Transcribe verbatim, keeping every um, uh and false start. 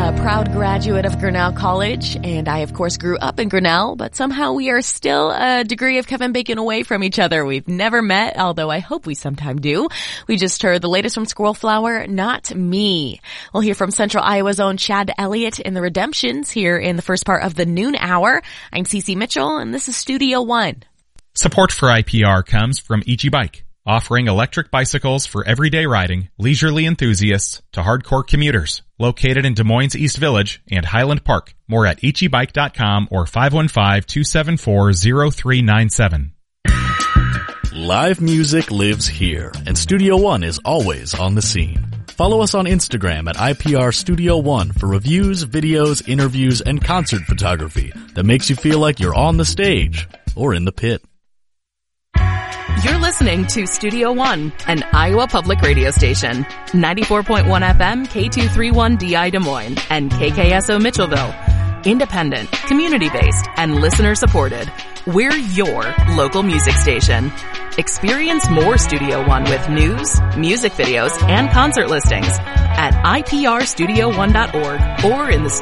a proud graduate of Grinnell College, and I, of course, grew up in Grinnell, but somehow we are still a degree of Kevin Bacon away from each other. We've never met, although I hope we sometime do. We just heard the latest from Squirrel Flower, Not Me. We'll hear from Central Iowa's own Chad Elliott in the Redemptions here in the first part of the noon hour. I'm Cece Mitchell, and this is Studio One. Support for I P R comes from Ichi Bike, offering electric bicycles for everyday riding, leisurely enthusiasts to hardcore commuters. Located in Des Moines East Village and Highland Park. More at ichi bike dot com or five one five, two seven four, zero three nine seven. Live music lives here, and Studio One is always on the scene. Follow us on Instagram at I P R Studio One for reviews, videos, interviews, and concert photography that makes you feel like you're on the stage or in the pit. You're listening to Studio One, an Iowa public radio station. ninety-four point one F M, K two thirty-one D I Des Moines, and K K S O Mitchellville. Independent, community-based, and listener-supported. We're your local music station. Experience more Studio One with news, music videos, and concert listings at I P R studio one dot org or in the